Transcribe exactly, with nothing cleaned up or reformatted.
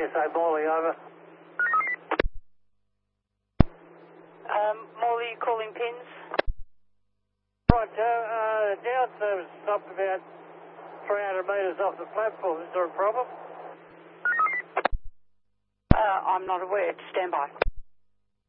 S A Morley, over. Um, Morley, calling pins. Right, Joe, uh, the down service stopped about three hundred metres off the platform. Is there a problem? Uh, I'm not aware. Stand by.